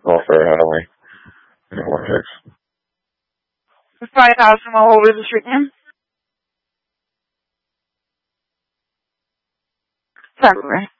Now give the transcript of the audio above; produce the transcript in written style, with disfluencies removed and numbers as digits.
welfare, how do we, what fix? The 5,000 will hold the street name. February.